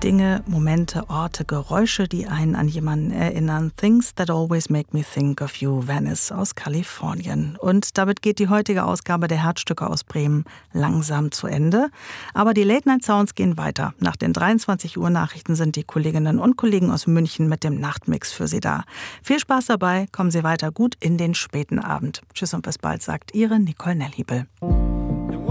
Dinge, Momente, Orte, Geräusche, die einen an jemanden erinnern. Things that always make me think of you, Venice aus Kalifornien. Und damit geht die heutige Ausgabe der Herzstücke aus Bremen langsam zu Ende. Aber die Late-Night-Sounds gehen weiter. Nach den 23 Uhr Nachrichten sind die Kolleginnen und Kollegen aus München mit dem Nachtmix für Sie da. Viel Spaß dabei, kommen Sie weiter gut in den späten Abend. Tschüss und bis bald, sagt Ihre Nicole Nellhiebel.